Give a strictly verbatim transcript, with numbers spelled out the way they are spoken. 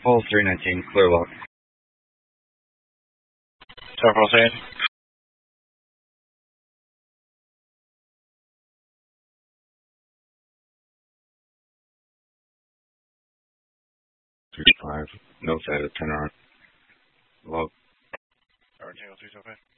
Hull three nineteen, clear lock. Several saying. three five, no side of ten on. Log. Alright, Tango three seven five.